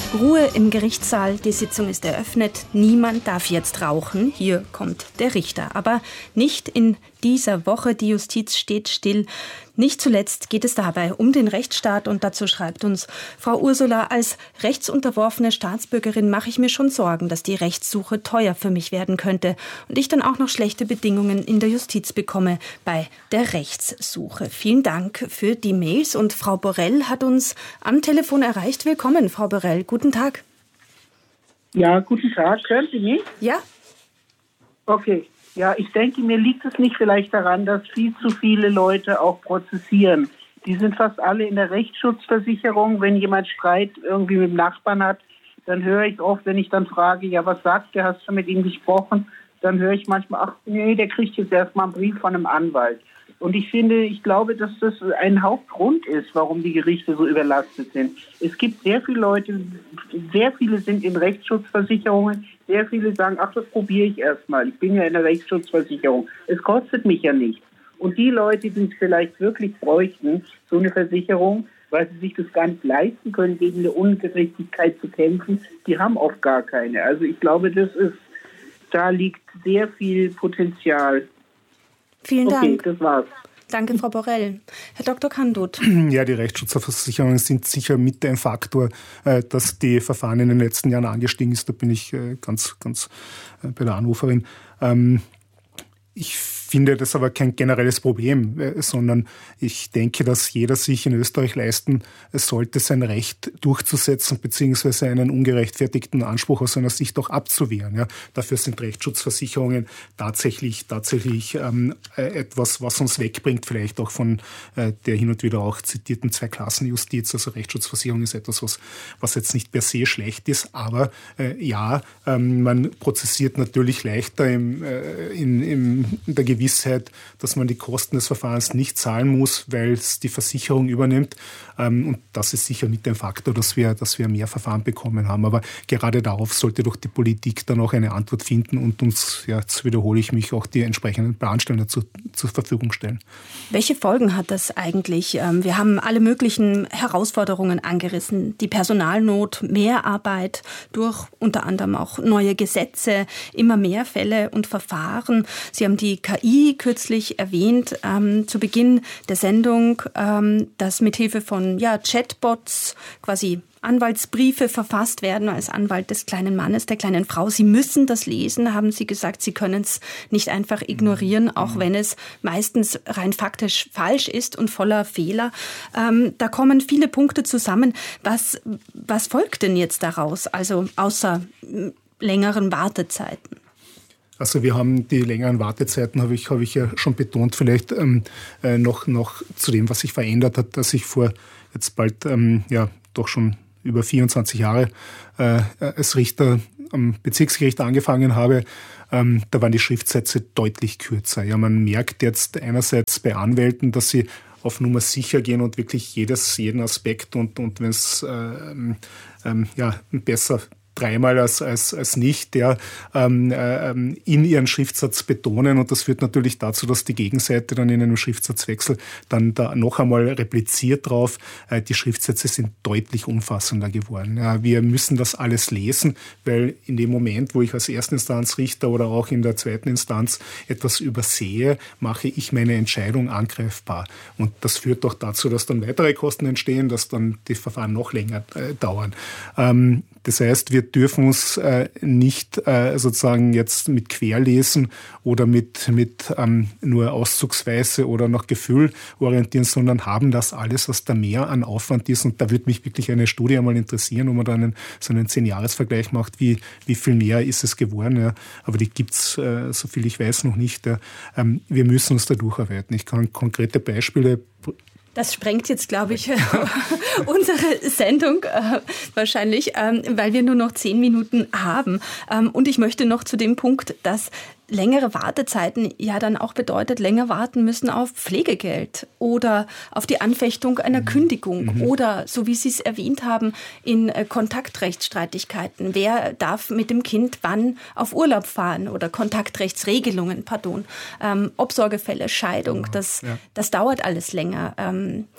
Ruhe im Gerichtssaal, die Sitzung ist eröffnet, niemand darf jetzt rauchen, hier kommt der Richter. Aber nicht in dieser Woche, die Justiz steht still. Nicht zuletzt geht es dabei um den Rechtsstaat und dazu schreibt uns Frau Ursula, als rechtsunterworfene Staatsbürgerin mache ich mir schon Sorgen, dass die Rechtssuche teuer für mich werden könnte und ich dann auch noch schlechte Bedingungen in der Justiz bekomme bei der Rechtssuche. Vielen Dank für die Mails und Frau Borrell hat uns am Telefon erreicht. Willkommen, Frau Borrell. Guten Tag. Ja, guten Tag. Hören Sie mich? Ja. Okay. Ja, ich denke, mir liegt es nicht vielleicht daran, dass viel zu viele Leute auch prozessieren. Die sind fast alle in der Rechtsschutzversicherung. Wenn jemand Streit irgendwie mit dem Nachbarn hat, dann höre ich oft, wenn ich dann frage, ja, was sagt der, hast du mit ihm gesprochen? Dann höre ich manchmal, ach nee, der kriegt jetzt erstmal einen Brief von einem Anwalt. Und ich glaube, dass das ein Hauptgrund ist, warum die Gerichte so überlastet sind. Es gibt sehr viele Leute, sehr viele sind in Rechtsschutzversicherungen, sehr viele sagen, ach, das probiere ich erstmal. Ich bin ja in der Rechtsschutzversicherung. Es kostet mich ja nichts. Und die Leute, die es vielleicht wirklich bräuchten, so eine Versicherung, weil sie sich das gar nicht leisten können, gegen eine Ungerechtigkeit zu kämpfen, die haben oft gar keine. Also ich glaube, da liegt sehr viel Potenzial. Vielen Dank. Okay, das war's. Danke, Frau Borrell. Herr Dr. Kandut. Ja, die Rechtsschutzversicherungen sind sicher mit ein Faktor, dass die Verfahren in den letzten Jahren angestiegen ist. Da bin ich ganz bei der Anruferin. Ich finde das aber kein generelles Problem, sondern ich denke, dass jeder sich in Österreich leisten sollte, sein Recht durchzusetzen bzw. einen ungerechtfertigten Anspruch aus seiner Sicht auch abzuwehren. Ja, dafür sind Rechtsschutzversicherungen tatsächlich etwas, was uns wegbringt, vielleicht auch von der hin und wieder auch zitierten Zweiklassenjustiz. Also Rechtsschutzversicherung ist etwas, was jetzt nicht per se schlecht ist, aber man prozessiert natürlich leichter in der Gewissheit, dass man die Kosten des Verfahrens nicht zahlen muss, weil es die Versicherung übernimmt. Und das ist sicher mit dem Faktor, dass wir mehr Verfahren bekommen haben. Aber gerade darauf sollte doch die Politik dann auch eine Antwort finden und uns, jetzt wiederhole ich mich, auch die entsprechenden Planstellen zur Verfügung stellen. Welche Folgen hat das eigentlich? Wir haben alle möglichen Herausforderungen angerissen. Die Personalnot, Mehrarbeit durch unter anderem auch neue Gesetze, immer mehr Fälle und Verfahren. Sie haben die KI kürzlich erwähnt, zu Beginn der Sendung, dass mithilfe von Chatbots quasi Anwaltsbriefe verfasst werden als Anwalt des kleinen Mannes, der kleinen Frau. Sie müssen das lesen, haben Sie gesagt. Sie können es nicht einfach ignorieren, auch wenn es meistens rein faktisch falsch ist und voller Fehler. Da kommen viele Punkte zusammen. Was folgt denn jetzt daraus, also außer längeren Wartezeiten? Also wir haben die längeren Wartezeiten, habe ich ja schon betont, vielleicht noch zu dem, was sich verändert hat, dass ich vor jetzt bald doch schon über 24 Jahre als Richter am Bezirksgericht angefangen habe. Da waren die Schriftsätze deutlich kürzer. Ja, man merkt jetzt einerseits bei Anwälten, dass sie auf Nummer sicher gehen und wirklich jeden Aspekt und wenn es besser dreimal als nicht, in ihren Schriftsatz betonen. Und das führt natürlich dazu, dass die Gegenseite dann in einem Schriftsatzwechsel dann da noch einmal repliziert drauf. Die Schriftsätze sind deutlich umfassender geworden. Ja, wir müssen das alles lesen, weil in dem Moment, wo ich als Erstinstanzrichter oder auch in der zweiten Instanz etwas übersehe, mache ich meine Entscheidung angreifbar. Und das führt doch dazu, dass dann weitere Kosten entstehen, dass dann die Verfahren noch länger dauern. Das heißt, wir dürfen uns nicht sozusagen jetzt mit Querlesen oder mit nur auszugsweise oder nach Gefühl orientieren, sondern haben das alles, was da mehr an Aufwand ist. Und da würde mich wirklich eine Studie einmal interessieren, wo man dann so einen 10-Jahres-Vergleich macht, wie viel mehr ist es geworden. Ja. Aber die gibt's, so viel ich weiß, noch nicht. Ja. Wir müssen uns da durcharbeiten. Ich kann konkrete Beispiele. Das sprengt jetzt, glaube ich, unsere Sendung wahrscheinlich, weil wir nur noch 10 Minuten haben. Und ich möchte noch zu dem Punkt, dass längere Wartezeiten ja dann auch bedeutet, länger warten müssen auf Pflegegeld oder auf die Anfechtung einer Kündigung oder, so wie Sie es erwähnt haben, in Kontaktrechtsstreitigkeiten. Wer darf mit dem Kind wann auf Urlaub fahren oder Kontaktrechtsregelungen, Obsorgefälle, Scheidung, das dauert alles länger.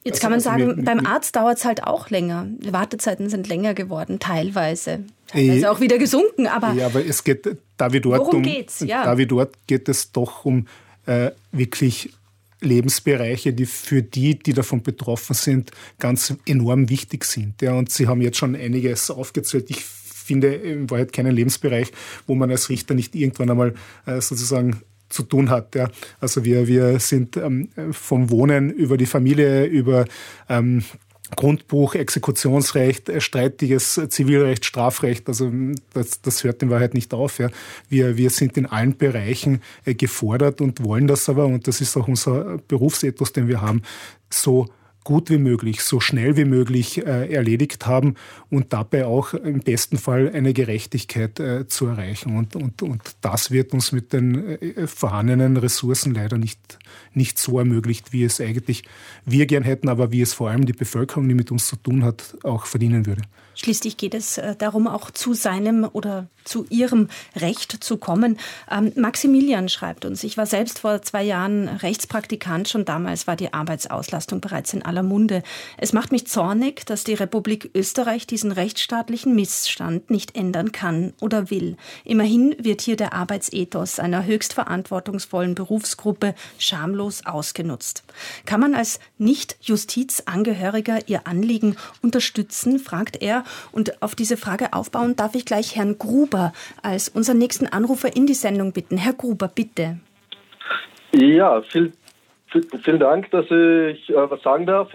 Jetzt kann man sagen, beim Arzt dauert es halt auch länger. Die Wartezeiten sind länger geworden, teilweise. Teilweise auch wieder gesunken. Aber es geht, da wie dort geht es doch um wirklich Lebensbereiche, die für die davon betroffen sind, ganz enorm wichtig sind. Ja, und Sie haben jetzt schon einiges aufgezählt. Ich finde in Wahrheit keinen Lebensbereich, wo man als Richter nicht irgendwann einmal sozusagen zu tun hat. Ja. Also wir sind vom Wohnen über die Familie, über Grundbuch, Exekutionsrecht, streitiges Zivilrecht, Strafrecht, also das hört in Wahrheit nicht auf. Ja. Wir sind in allen Bereichen gefordert und wollen das aber, und das ist auch unser Berufsethos, den wir haben, so gut wie möglich, so schnell wie möglich erledigt haben und dabei auch im besten Fall eine Gerechtigkeit zu erreichen. Und das wird uns mit den vorhandenen Ressourcen leider nicht so ermöglicht, wie es eigentlich wir gern hätten, aber wie es vor allem die Bevölkerung, die mit uns zu tun hat, auch verdienen würde. Schließlich geht es darum, auch zu seinem oder zu ihrem Recht zu kommen. Maximilian schreibt uns, ich war selbst vor 2 Jahren Rechtspraktikant, schon damals war die Arbeitsauslastung bereits in aller Munde. Es macht mich zornig, dass die Republik Österreich diesen rechtsstaatlichen Missstand nicht ändern kann oder will. Immerhin wird hier der Arbeitsethos einer höchst verantwortungsvollen Berufsgruppe schamlos ausgenutzt. Kann man als Nicht-Justizangehöriger ihr Anliegen unterstützen, fragt er. Und auf diese Frage aufbauen darf ich gleich Herrn Gruber als unseren nächsten Anrufer in die Sendung bitten. Herr Gruber, bitte. Ja, vielen Dank, dass ich was sagen darf.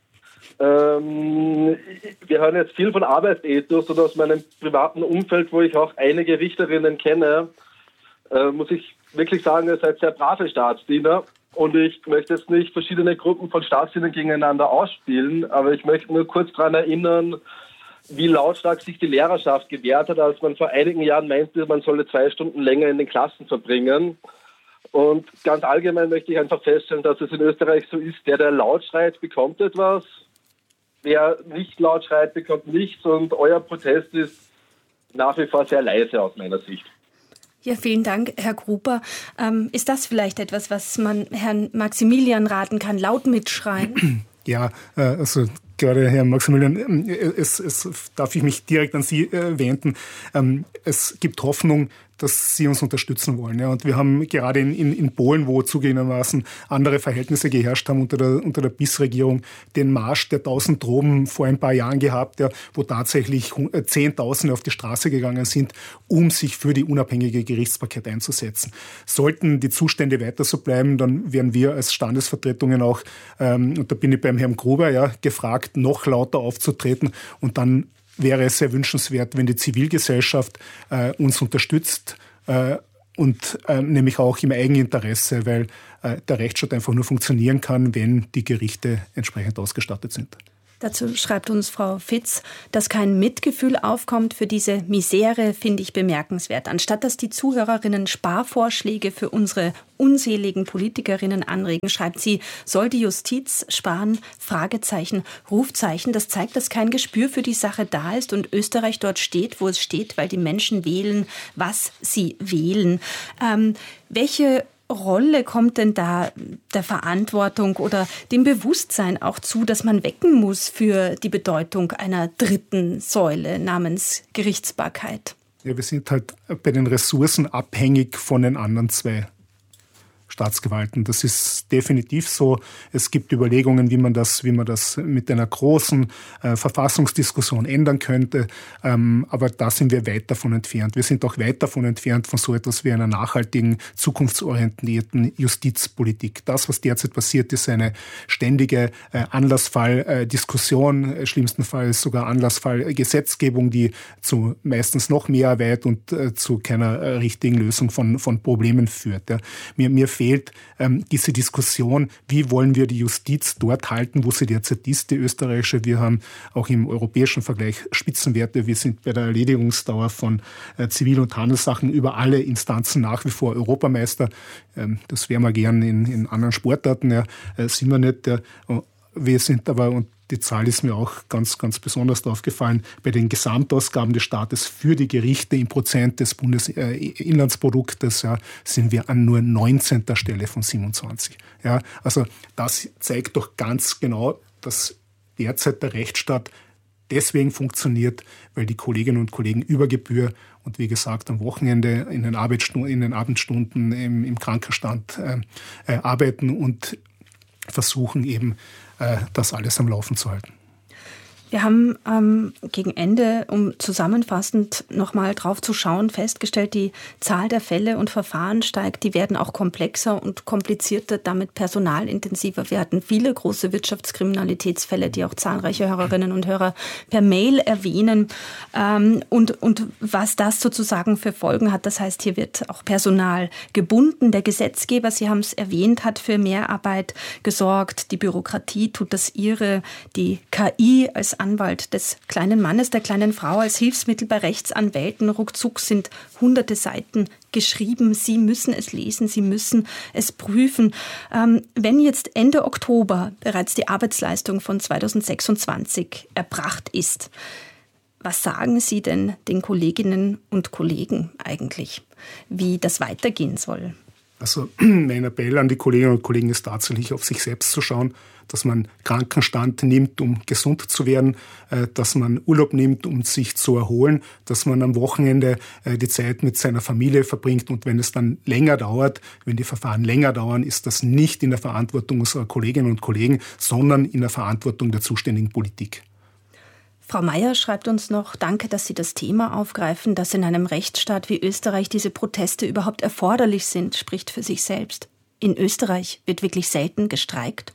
Wir hören jetzt viel von Arbeitsethos und aus meinem privaten Umfeld, wo ich auch einige Richterinnen kenne, muss ich wirklich sagen, ihr seid sehr brave Staatsdiener. Und ich möchte jetzt nicht verschiedene Gruppen von Staatsdienern gegeneinander ausspielen, aber ich möchte nur kurz daran erinnern, wie lautstark sich die Lehrerschaft gewehrt hat, als man vor einigen Jahren meinte, man solle 2 Stunden länger in den Klassen verbringen. Und ganz allgemein möchte ich einfach feststellen, dass es in Österreich so ist, der laut schreit, bekommt etwas. Wer nicht laut schreit, bekommt nichts. Und euer Protest ist nach wie vor sehr leise aus meiner Sicht. Ja, vielen Dank, Herr Gruber. Ist das vielleicht etwas, was man Herrn Maximilian raten kann, laut mitschreien? Ja, also gerade Herr Maximilian, es darf ich mich direkt an Sie wenden. Es gibt Hoffnung, dass Sie uns unterstützen wollen. Ja. Und wir haben gerade in Polen, wo zugegebenermaßen andere Verhältnisse geherrscht haben unter der BIS-Regierung, den Marsch der 1000 Droben vor ein paar Jahren gehabt, ja, wo tatsächlich Zehntausende auf die Straße gegangen sind, um sich für die unabhängige Gerichtsbarkeit einzusetzen. Sollten die Zustände weiter so bleiben, dann werden wir als Standesvertretungen auch, und da bin ich beim Herrn Gruber, ja, gefragt, noch lauter aufzutreten, und dann wäre es sehr wünschenswert, wenn die Zivilgesellschaft uns unterstützt und nämlich auch im Eigeninteresse, weil der Rechtsstaat einfach nur funktionieren kann, wenn die Gerichte entsprechend ausgestattet sind. Dazu schreibt uns Frau Fitz, dass kein Mitgefühl aufkommt für diese Misere, finde ich bemerkenswert. Anstatt dass die Zuhörerinnen Sparvorschläge für unsere unseligen Politikerinnen anregen, schreibt sie, soll die Justiz sparen? Fragezeichen, Rufzeichen. Das zeigt, dass kein Gespür für die Sache da ist und Österreich dort steht, wo es steht, weil die Menschen wählen, was sie wählen. Welche Rolle kommt denn da der Verantwortung oder dem Bewusstsein auch zu, dass man wecken muss für die Bedeutung einer dritten Säule namens Gerichtsbarkeit? Ja, wir sind halt bei den Ressourcen abhängig von den anderen 2 Staatsgewalten. Das ist definitiv so. Es gibt Überlegungen, wie man das mit einer großen Verfassungsdiskussion ändern könnte. Aber da sind wir weit davon entfernt. Wir sind auch weit davon entfernt von so etwas wie einer nachhaltigen, zukunftsorientierten Justizpolitik. Das, was derzeit passiert, ist eine ständige Anlassfall-Diskussion, schlimmstenfalls sogar Anlassfall-Gesetzgebung, die zu meistens noch mehr Arbeit und zu keiner richtigen Lösung von Problemen führt. Ja. Mir fehlt diese Diskussion, wie wollen wir die Justiz dort halten, wo sie derzeit ist, die österreichische. Wir haben auch im europäischen Vergleich Spitzenwerte. Wir sind bei der Erledigungsdauer von Zivil- und Handelssachen über alle Instanzen nach wie vor Europameister. Das wären wir gern in anderen Sportarten, ja, sind wir nicht. Ja. Wir sind aber, und die Zahl ist mir auch ganz, ganz besonders aufgefallen, bei den Gesamtausgaben des Staates für die Gerichte im Prozent des Bundesinlandsproduktes, ja, sind wir an nur 19. Stelle von 27. Ja, also das zeigt doch ganz genau, dass derzeit der Rechtsstaat deswegen funktioniert, weil die Kolleginnen und Kollegen über Gebühr und wie gesagt am Wochenende in den Abendstunden im Krankenstand arbeiten und versuchen eben das alles am Laufen zu halten. Wir haben gegen Ende, um zusammenfassend nochmal drauf zu schauen, festgestellt, die Zahl der Fälle und Verfahren steigt. Die werden auch komplexer und komplizierter, damit personalintensiver. Wir hatten viele große Wirtschaftskriminalitätsfälle, die auch zahlreiche Hörerinnen und Hörer per Mail erwähnen. Und was das sozusagen für Folgen hat, das heißt, hier wird auch Personal gebunden. Der Gesetzgeber, Sie haben es erwähnt, hat für Mehrarbeit gesorgt. Die Bürokratie tut das ihre. Die KI als Anwalt des kleinen Mannes, der kleinen Frau, als Hilfsmittel bei Rechtsanwälten. Ruckzuck sind hunderte Seiten geschrieben. Sie müssen es lesen, Sie müssen es prüfen. Wenn jetzt Ende Oktober bereits die Arbeitsleistung von 2026 erbracht ist, was sagen Sie denn den Kolleginnen und Kollegen eigentlich, wie das weitergehen soll? Also mein Appell an die Kolleginnen und Kollegen ist tatsächlich, auf sich selbst zu schauen, dass man Krankenstand nimmt, um gesund zu werden, dass man Urlaub nimmt, um sich zu erholen, dass man am Wochenende die Zeit mit seiner Familie verbringt. Und wenn es dann länger dauert, wenn die Verfahren länger dauern, ist das nicht in der Verantwortung unserer Kolleginnen und Kollegen, sondern in der Verantwortung der zuständigen Politik. Frau Meier schreibt uns noch, danke, dass Sie das Thema aufgreifen, dass in einem Rechtsstaat wie Österreich diese Proteste überhaupt erforderlich sind, spricht für sich selbst. In Österreich wird wirklich selten gestreikt.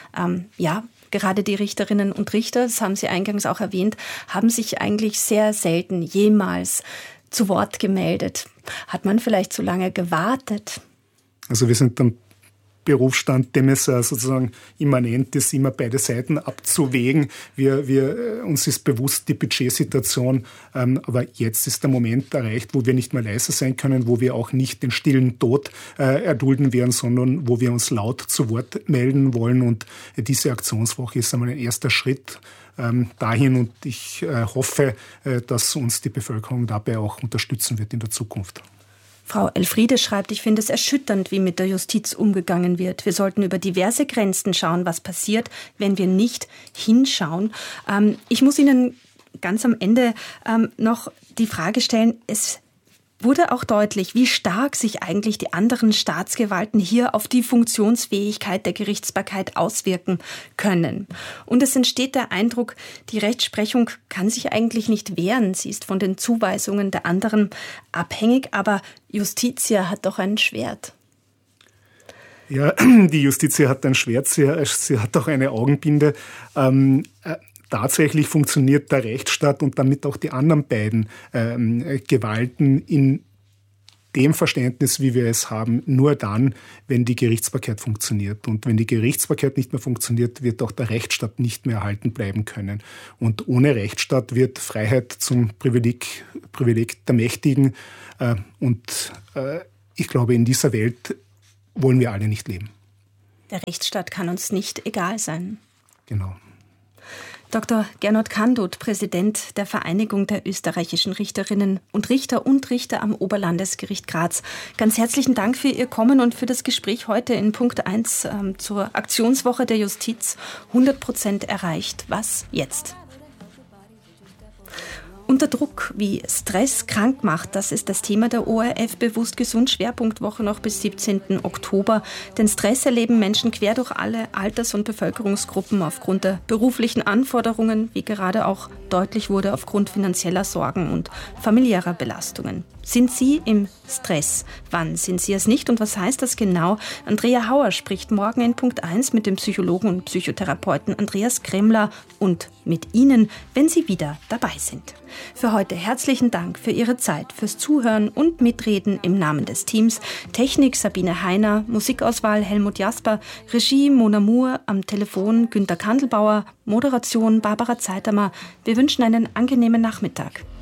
Gerade die Richterinnen und Richter, das haben Sie eingangs auch erwähnt, haben sich eigentlich sehr selten jemals zu Wort gemeldet. Hat man vielleicht zu lange gewartet? Also wir sind am Berufsstand, dem es sozusagen immanent ist, immer beide Seiten abzuwägen. Uns ist bewusst die Budgetsituation, aber jetzt ist der Moment erreicht, wo wir nicht mehr leise sein können, wo wir auch nicht den stillen Tod erdulden werden, sondern wo wir uns laut zu Wort melden wollen. Und diese Aktionswoche ist einmal ein erster Schritt dahin und ich hoffe, dass uns die Bevölkerung dabei auch unterstützen wird in der Zukunft. Frau Elfriede schreibt, ich finde es erschütternd, wie mit der Justiz umgegangen wird. Wir sollten über diverse Grenzen schauen, was passiert, wenn wir nicht hinschauen. Ich muss Ihnen ganz am Ende noch die Frage stellen, es wurde auch deutlich, wie stark sich eigentlich die anderen Staatsgewalten hier auf die Funktionsfähigkeit der Gerichtsbarkeit auswirken können. Und es entsteht der Eindruck, die Rechtsprechung kann sich eigentlich nicht wehren. Sie ist von den Zuweisungen der anderen abhängig, aber Justitia hat doch ein Schwert. Ja, die Justitia hat ein Schwert, sie hat auch eine Augenbinde. Tatsächlich funktioniert der Rechtsstaat und damit auch die anderen beiden Gewalten in dem Verständnis, wie wir es haben, nur dann, wenn die Gerichtsbarkeit funktioniert. Und wenn die Gerichtsbarkeit nicht mehr funktioniert, wird auch der Rechtsstaat nicht mehr erhalten bleiben können. Und ohne Rechtsstaat wird Freiheit zum Privileg der Mächtigen. Und ich glaube, in dieser Welt wollen wir alle nicht leben. Der Rechtsstaat kann uns nicht egal sein. Genau. Dr. Gernot Kandut, Präsident der Vereinigung der österreichischen Richterinnen und Richter am Oberlandesgericht Graz. Ganz herzlichen Dank für Ihr Kommen und für das Gespräch heute in Punkt 1 zur Aktionswoche der Justiz. 100% erreicht. Was jetzt? Unter Druck, wie Stress krank macht, das ist das Thema der ORF Bewusst Gesund Schwerpunktwoche noch bis 17. Oktober. Den Stress erleben Menschen quer durch alle Alters- und Bevölkerungsgruppen aufgrund der beruflichen Anforderungen, wie gerade auch deutlich wurde, aufgrund finanzieller Sorgen und familiärer Belastungen. Sind Sie im Stress? Wann sind Sie es nicht und was heißt das genau? Andrea Hauer spricht morgen in Punkt 1 mit dem Psychologen und Psychotherapeuten Andreas Kremler und mit Ihnen, wenn Sie wieder dabei sind. Für heute herzlichen Dank für Ihre Zeit, fürs Zuhören und Mitreden im Namen des Teams. Technik Sabine Heiner, Musikauswahl Helmut Jasper, Regie Mona Moore, am Telefon Günter Kandelbauer, Moderation Barbara Zeitamer. Wir wünschen einen angenehmen Nachmittag.